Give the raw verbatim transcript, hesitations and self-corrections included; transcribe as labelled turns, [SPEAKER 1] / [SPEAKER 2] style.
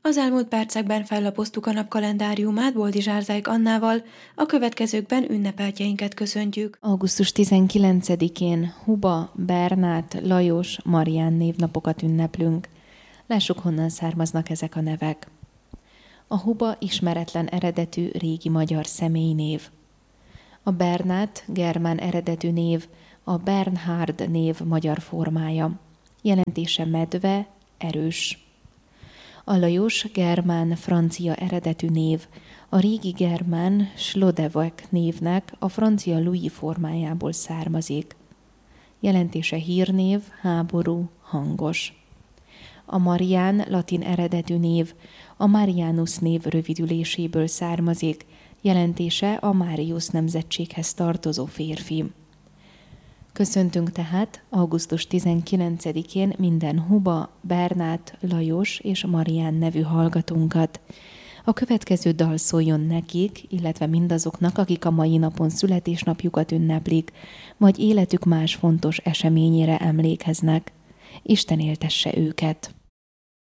[SPEAKER 1] Az elmúlt percekben fellapoztuk a napkalendáriumát Boldizsárzáig Annával, a következőkben ünnepeltjeinket köszöntjük.
[SPEAKER 2] augusztus tizenkilencedikén Huba, Bernát, Lajos, Marián névnapokat ünneplünk. Lássuk, honnan származnak ezek a nevek. A Huba ismeretlen eredetű régi magyar személynév. A Bernát germán eredetű név, a Bernhard név magyar formája. Jelentése medve, erős. A Lajos germán francia eredetű név, a régi germán Slodevek névnek a francia Louis formájából származik. Jelentése hírnév, háború, hangos. A Marián latin eredetű név, a Marianus név rövidüléséből származik, jelentése a Marius nemzetséghez tartozó férfi. Köszöntünk tehát augusztus tizenkilencedikén minden Huba, Bernát, Lajos és Marián nevű hallgatónkat. A következő dal szóljon nekik, illetve mindazoknak, akik a mai napon születésnapjukat ünneplik, vagy életük más fontos eseményére emlékeznek. Isten éltesse őket!